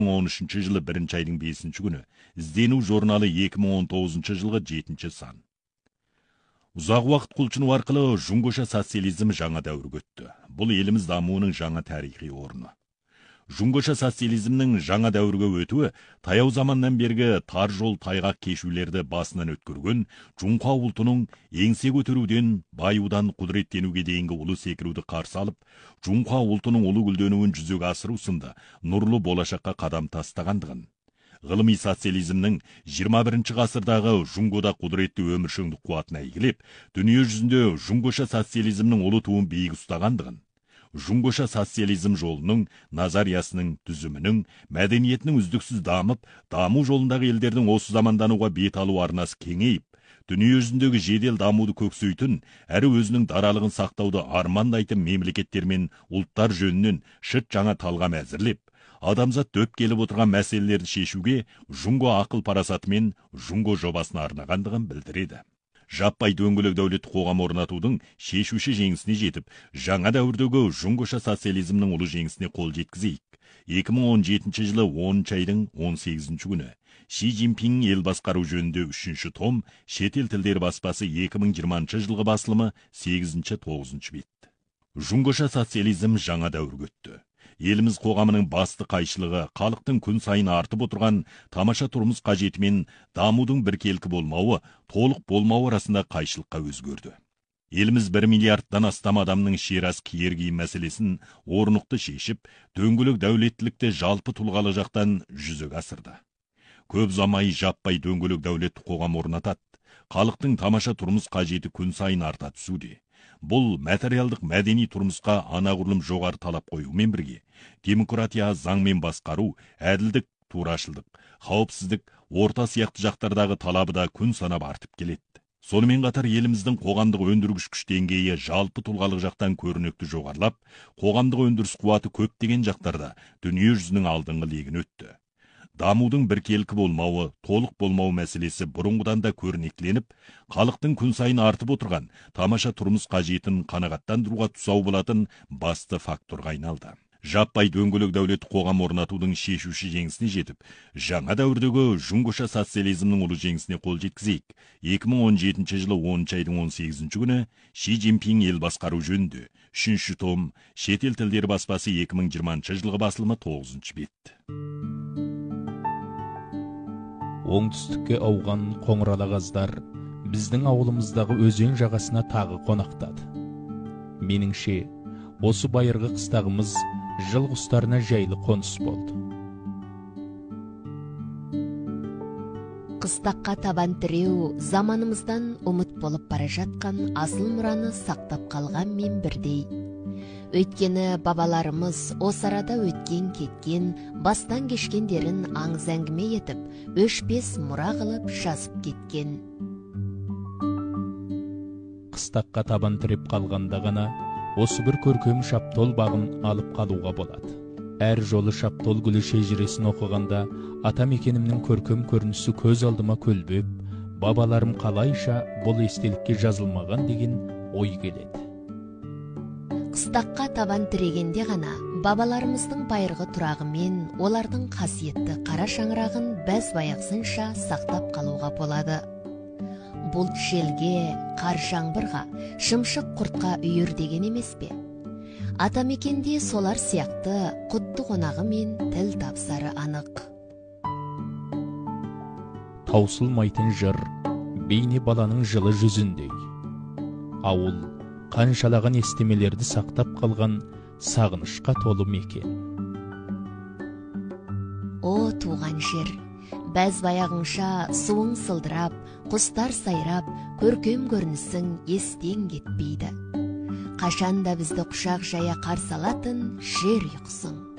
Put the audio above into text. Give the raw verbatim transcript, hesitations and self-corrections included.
он үшінші жылы бірінші айдың бесінші күні, іздену журналы екі мың он тоғызыншы жылғы жетінші сан. Ұзақ уақыт құлшыну арқылы жұңғыша социализм жаңа дәуірге өтті. Бұл еліміз дамуының жаңа тарихи орны. Жұңғыша социализмнің жаңа дәуірге өтуі таяу заманнан бергі тар жол тайғақ кешулерді басынан өткерген Жұңқа ұлтының еңсе көтеруден, баюдан құдыреттенуге дейінгі ұлы секіруді қарсы алып, Жұңқа ұлтының ұлы гүлденуін жүзеге асыру сынды нұрлы болашаққа қадам тастағандығын. Ғылыми социализмнің жиырма бірінші ғасырдағы жұңғыда құдіретті өміршеңдік қуатын әйгілеп, дүние жүзінде жұңғыша социализмнің ұлы туын биік ұстағандығын, жұңғыша социализм жолының, назариясының, түзімінің, мәдениетінің үздіксіз дамып, даму жолындағы елдердің осы замандануға бет алу арнасы кеңейіп, дүние жүзіндегі жедел дамуды көксейтін, әрі өзінің даралығын сақтауды армандайтын мемлекеттер мен ұлттар жөнінен шыт жаңа талғам әзірлеп, адамзат дөп келіп отырған мәселелерді шешуге жұңго ақыл парасаты мен жұңго жобасына арнағандығын білдіреді. Жаппай дөңгелек дәулет қоғам орнатудың шешуші жеңісіне жетіп, жаңа дәуірдегі жұңғыша социализмнің ұлы жеңісіне қол жеткізейік. екі мың он жетінші жылы оныншы айдың он сегізінші күні Ши Цзиньпин ел басқару жөнінде үшінші том, шетел тілдері баспасы екі мың жиырмасыншы жылғы басылымы сегізінші тоғызыншы бет. Жұңғыша социализм жаңа дәуірге өтті. Еліміз қоғамының басты қайшылығы халықтың күн сайын артып отырған тамаша тұрмыс қажеті мен дамудың біркелкі болмауы, толық болмауы арасында қайшылыққа өзгерді. Еліміз бір миллиардтан астам адамның шерас киер киім мәселесін орнықты шешіп, дөңгелек дәулеттілікті жалпы тұлғалы жақтан жүзеге асырды. Көп ұзамай жаппай дөңгелек дәулетті қоғам орнатады. Халықтың тамаша тұрмыс қажеті күн сайын арта түсуде. Бұл материалдық мәдени тұрмысқа анағұрлым жоғары талап қоюмен бірге, демократия, заңмен басқару, әділдік, турашылдық, қауіпсіздік, орта сияқты жақтардағы талабы да күн санап артып келеді. Сонымен қатар еліміздің қоғамдық өндіргіш күш деңгейі жалпы тұлғалық жақтан көрнекті жоғарылап, қоғамдық өндіріс қуаты көптеген жақтарда дүние жүзінің алдыңғы легін өтті. Дамудың біркелкі болмауы, толық болмау мәселесі бұрынғыдан да көрнектіленіп, халықтың күн сайын артып отырған тамаша тұрмыс қажетін қанағаттандыруға тұсау болатын басты факторға айналды. Жаппай дөңгелек дәулет қоғам орнатудың шешуші жеңісіне жетіп, жаңа дәуірдегі жұңғыша социализмнің ұлы жеңісіне қол жеткізейік. екі мың он жетінші жылы оныншы айдың он сегізінші күні Ши Цзиньпин ел басқару жөнінде үшінші том, шетел тілдері баспасы екі мың жиырмасыншы жылғы басылымы тоғызыншы бет. Оңтүстікке ауған қоңыралағаздар біздің ауылымыздағы өзен жағасына тағы қонақтады. Меніңше, осы байырғы қыстағымыз жыл құстарына жайлы қоныс болды. Қыстаққа табан тіреу заманымыздан ұмыт болып бара жатқан асыл мұраны сақтап қалған мен бірдей. Өйткені бабаларымыз осы арада өткен кеткен, бастан кешкендерін аңыз әңгіме етіп, өшпес мұра қылып жазып кеткен. Қыстаққа табан тіреп қалғанда ғана осы бір көркем шаптол бағын алып қалуға болады. Әр жолы шаптол гүлі шежіресін оқығанда ата мекенімнің көркем көрінісі көз алдыма көлбеп, бабаларым қалайша бұл естелікке жазылмаған деген ой келеді. Қыстаққа табан тірегенде ғана бабаларымыздың байырғы тұрағы мен олардың қасиетті қара шаңырағын бәз баяқсынша сақтап қалуға болады. Бұлт желге, қар жаңбырға, шымшық құртқа үйір деген емес пе? Атамекенде солар сияқты құтты қонағы мен тіл тапсары анық. Таусылмайтын жыр, бейне баланың жылы жүзіндей. Ауыл, қаншалаған естемелерді сақтап қалған сағынышқа толы мекен. О, туған жер, бәз баяғыңша суың сылдырап, құстар сайрап, көркем көрінісің естен кетпейді. Қашанда бізді құшақ жая қарсы алатын жер ұйқысың.